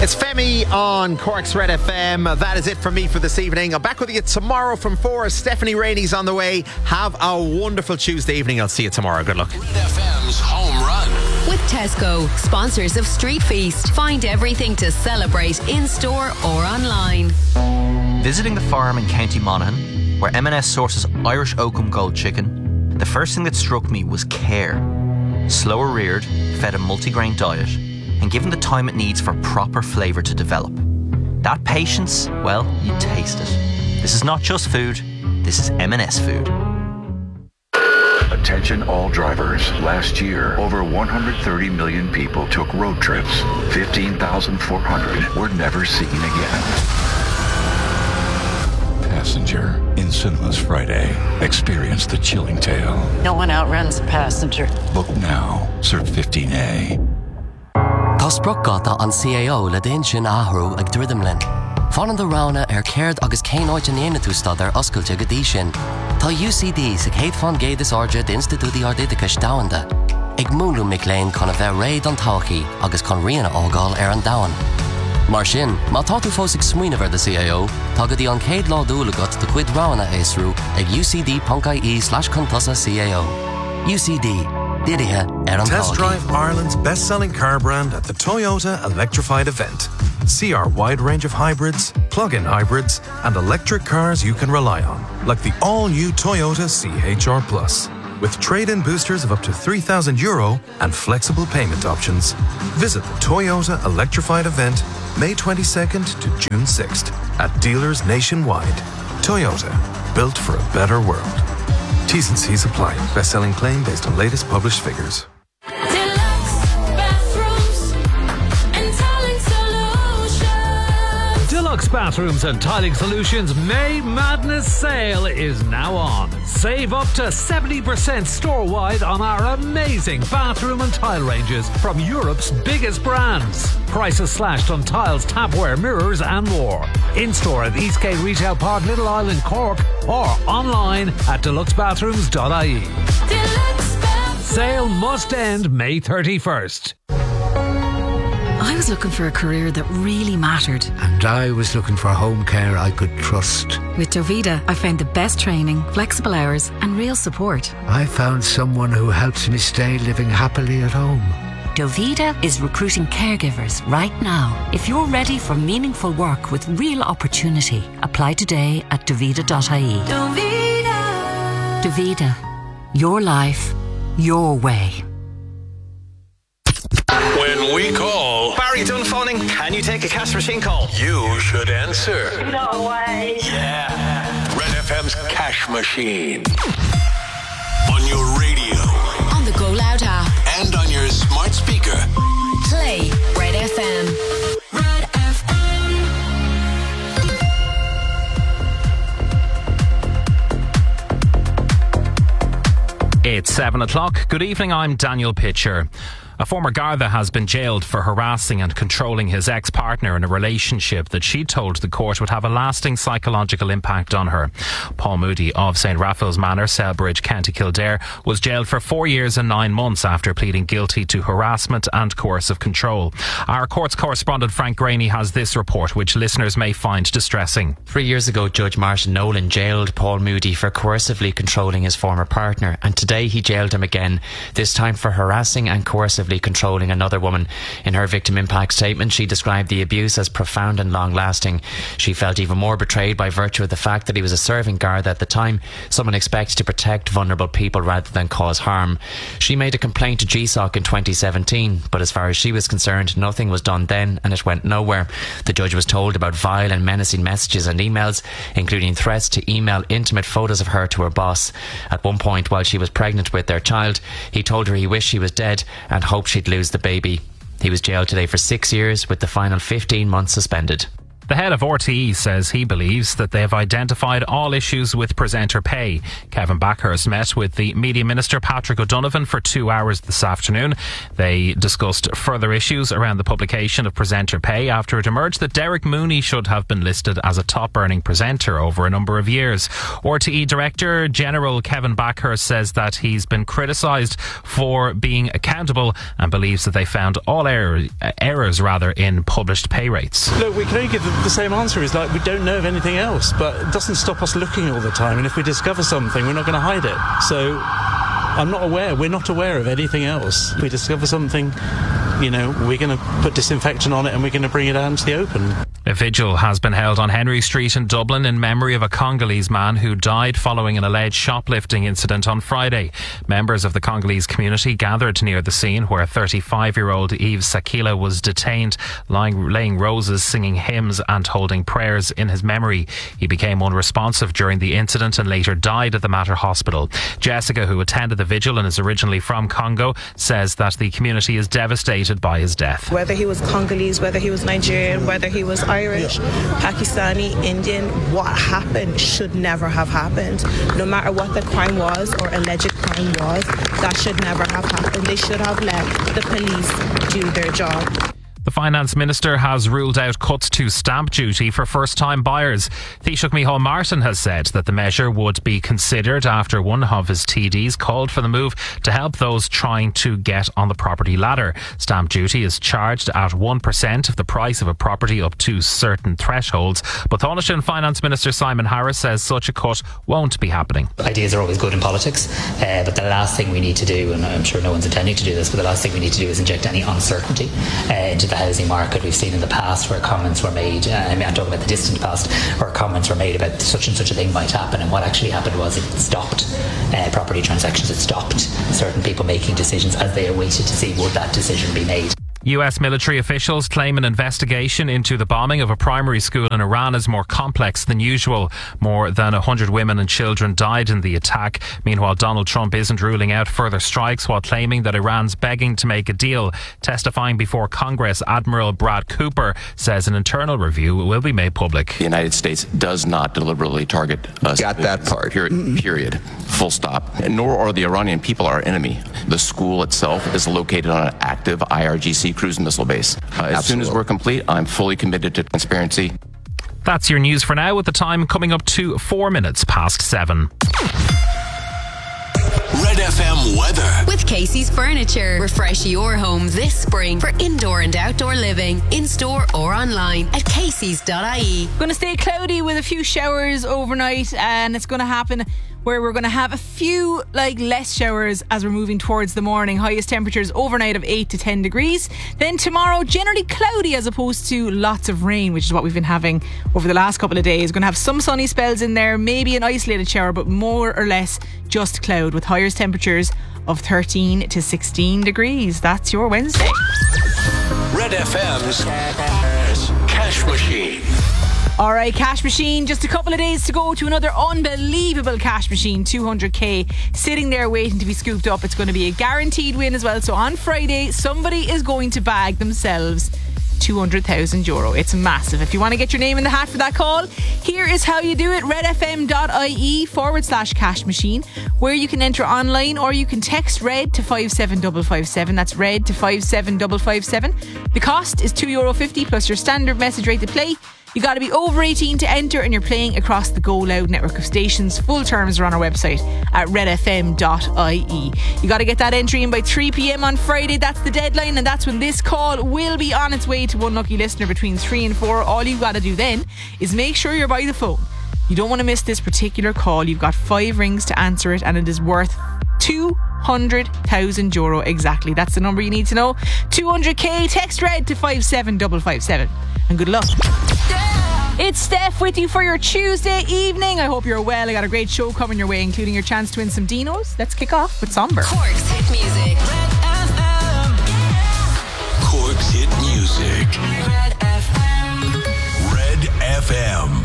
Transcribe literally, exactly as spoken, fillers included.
It's Femi on Cork's Red F M. That is it from me for this evening. I'm back with you tomorrow from four. Stephanie Rainey's on the way. Have a wonderful Tuesday evening. I'll see you tomorrow. Good luck. Red F M's Home Run. With Tesco, sponsors of Street Feast. Find everything to celebrate in-store or online. Visiting the farm in County Monaghan, where M and S sources Irish Oakham Gold chicken, the first thing that struck me was care. Slower reared, fed a multigrain diet, and given the time it needs for proper flavour to develop. That patience, well, you taste it. This is not just food, this is M and S food. Attention all drivers. Last year, over one hundred thirty million people took road trips. fifteen thousand four hundred were never seen again. Passenger in cinemas Friday. Experience the chilling tale. No one outruns a passenger. Book now. Cert fifteen A. Tá sprocgata an C A O le déan sin áhrú ag dridimlin. Fan an do rána ar céird agus céináid an éana tú stad ar oscailte go dtí sin. Tá U C D sa chéad fan géad is áide d Institútaí Ardídachais Domhanda. Ag múlú mic léinn chun a bheith réad an todhchaí agus chun riana ágáil ar an domhan. Mar sin, má tá tú fós ag smuoinehar de C A O, tá go dtí an céad lá dúla agat de chuid rána éasrú ag u c d dot i e slash contasa C A O. U C D. Test drive Ireland's best-selling car brand at the Toyota Electrified event. See our wide range of hybrids, plug-in hybrids, and electric cars you can rely on, like the all-new Toyota C H R Plus, with trade-in boosters of up to three thousand euro and flexible payment options. Visit the Toyota Electrified event May twenty-second to June sixth at dealers nationwide. Toyota, built for a better world. T's and C's apply. Best-selling claim based on latest published figures. Deluxe Bathrooms and Tiling Solutions May Madness Sale is now on. Save up to seventy percent store-wide on our amazing bathroom and tile ranges from Europe's biggest brands. Prices slashed on tiles, tapware, mirrors and more. In-store at Eastgate Retail Park, Little Island, Cork, or online at deluxe bathrooms dot I E. Sale must end May thirty-first. I was looking for a career that really mattered. And I was looking for home care I could trust. With Dovida, I found the best training, flexible hours and real support. I found someone who helps me stay living happily at home. Dovida is recruiting caregivers right now. If you're ready for meaningful work with real opportunity, apply today at dovida dot I E. Dovida. Dovida. Your life, your way. When we call, Barry, done phoning? Can you take a cash machine call? You should answer. No way. Yeah. Red F M's Cash Machine. On your radio. On the Go Loud app. And on your smart speaker. Play Red F M. Red F M. It's seven o'clock. Good evening, I'm Daniel Pitcher. A former Garda has been jailed for harassing and controlling his ex-partner in a relationship that she told the court would have a lasting psychological impact on her. Paul Moody of Saint Raphael's Manor, Selbridge, County Kildare, was jailed for four years and nine months after pleading guilty to harassment and coercive control. Our courts correspondent Frank Graney has this report, which listeners may find distressing. Three years ago, Judge Martin Nolan jailed Paul Moody for coercively controlling his former partner, and today he jailed him again, this time for harassing and coercively controlling another woman. In her victim impact statement, she described the abuse as profound and long-lasting. She felt even more betrayed by virtue of the fact that he was a serving guard at the time, someone expected to protect vulnerable people rather than cause harm. She made a complaint to G S O C in twenty seventeen, but as far as she was concerned, nothing was done then and it went nowhere. The judge was told about vile and menacing messages and emails, including threats to email intimate photos of her to her boss. At one point, while she was pregnant with their child, he told her he wished she was dead and hoped she'd lose the baby. He was jailed today for six years with the final fifteen months suspended. The head of R T E says he believes that they have identified all issues with presenter pay. Kevin Backhurst met with the Media Minister Patrick O'Donovan for two hours this afternoon. They discussed further issues around the publication of presenter pay after it emerged that Derek Mooney should have been listed as a top earning presenter over a number of years. R T E Director General Kevin Backhurst says that he's been criticised for being accountable and believes that they found all error, errors rather in published pay rates. Look, we can only give the, the same answer. Is like we don't know of anything else, but it doesn't stop us looking all the time, and if we discover something, we're not going to hide it. So I'm not aware, we're not aware of anything else. If we discover something, you know, we're going to put disinfectant on it and we're going to bring it out into the open. A vigil has been held on Henry Street in Dublin in memory of a Congolese man who died following an alleged shoplifting incident on Friday. Members of the Congolese community gathered near the scene where thirty-five-year-old Yves Sakila was detained, lying, laying roses, singing hymns and holding prayers in his memory. He became unresponsive during the incident and later died at the Mater Hospital. Jessica, who attended the vigil and is originally from Congo, says that the community is devastated by his death. Whether he was Congolese, whether he was Nigerian, whether he was Irish, Pakistani, Indian, what happened should never have happened. No matter what the crime was or alleged crime was, that should never have happened. They should have let the police do their job. The Finance Minister has ruled out cuts to stamp duty for first-time buyers. Taoiseach Micheál Martin has said that the measure would be considered after one of his T Ds called for the move to help those trying to get on the property ladder. Stamp duty is charged at one percent of the price of a property up to certain thresholds. But Taoiseach Finance Minister Simon Harris says such a cut won't be happening. Ideas are always good in politics, uh, but the last thing we need to do, and I'm sure no one's intending to do this, but the last thing we need to do is inject any uncertainty uh, into the housing market. We've seen in the past where comments were made, uh, I mean, I'm talking about the distant past, where comments were made about such and such a thing might happen, and what actually happened was it stopped uh, property transactions. It stopped certain people making decisions as they awaited to see would that decision be made. U S military officials claim an investigation into the bombing of a primary school in Iran is more complex than usual. More than one hundred women and children died in the attack. Meanwhile, Donald Trump isn't ruling out further strikes while claiming that Iran's begging to make a deal. Testifying before Congress, Admiral Brad Cooper says an internal review will be made public. The United States does not deliberately target us. Got that part. Period. period. Full stop. Nor are the Iranian people our enemy. The school itself is located on an active I R G C cruise missile base. Uh, as soon as we're complete, I'm fully committed to transparency. That's your news for now, with the time coming up to four minutes past seven. Red F M weather. With Casey's Furniture. Refresh your home this spring for indoor and outdoor living. In store or online at caseys dot I E. Going to stay cloudy with a few showers overnight, and it's going to happen where we're going to have a few like less showers as we're moving towards the morning. Highest temperatures overnight of eight to ten degrees. Then tomorrow, generally cloudy as opposed to lots of rain, which is what we've been having over the last couple of days. Going to have some sunny spells in there, maybe an isolated shower, but more or less just cloud, with highest temperatures of thirteen to sixteen degrees. That's your Wednesday. Red F M's Cash Machine. Alright, Cash Machine, just a couple of days to go to another unbelievable Cash Machine, two hundred k sitting there waiting to be scooped up. It's going to be a guaranteed win as well. So on Friday, somebody is going to bag themselves two hundred thousand euro. It's massive. If you want to get your name in the hat for that call, here is how you do it. redfm.ie forward slash cash machine, where you can enter online or you can text RED to five seven five five seven. That's RED to five seven five five seven. The cost is two euro fifty plus your standard message rate to play. You got to be over eighteen to enter, and you're playing across the Go Loud network of stations. Full terms are on our website at redfm dot I E. You got to get that entry in by three p.m. on Friday. That's the deadline, and that's when this call will be on its way to one lucky listener between three and four. All you've got to do then is make sure you're by the phone. You don't want to miss this particular call. You've got five rings to answer it, and it is worth two hundred thousand euro exactly. That's the number you need to know. two hundred k. Text RED to five seven five five seven, and good luck. It's Steph with you for your Tuesday evening. I hope you're well. I got a great show coming your way, including your chance to win some Dinos. Let's kick off with Somber. Cork's hit music. Red F M. Cork's hit music. Red F M. Red F M.